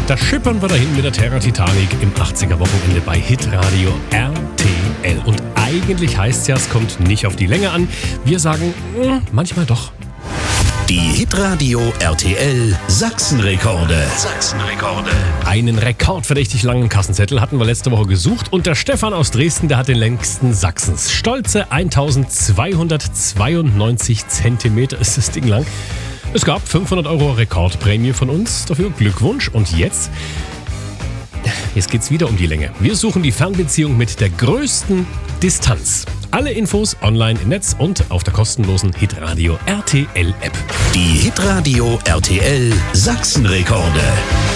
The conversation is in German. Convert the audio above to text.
Da schippern wir dahin mit der Terra Titanic im 80er-Wochenende bei Hitradio RTL. Und eigentlich heißt ja, es kommt nicht auf die Länge an. Wir sagen, manchmal doch. Die Hitradio RTL Sachsenrekorde. Einen rekordverdächtig langen Kassenzettel hatten wir letzte Woche gesucht und der Stefan aus Dresden, der hat den längsten Sachsens. Stolze 1292 Zentimeter ist das Ding lang. Es gab 500 € Rekordprämie von uns, dafür Glückwunsch. Und jetzt geht's wieder um die Länge. Wir suchen die Fernbeziehung mit der größten Distanz. Alle Infos online im Netz und auf der kostenlosen Hitradio RTL App. Die Hitradio RTL Sachsenrekorde.